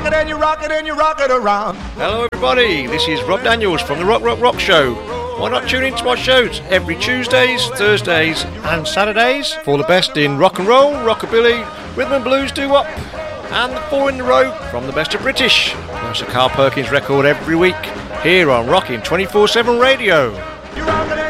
it and you rock it and you rock it around. Hello everybody, this is Rob Daniels from the Rock Rock Rock Show. Why not tune into my shows every Tuesdays, Thursdays and Saturdays for the best in rock and roll, rockabilly, rhythm and blues, doo-wop and the four in a row from the best of British. That's a Carl Perkins record every week here on Rockin' 24/7 Radio. You rock it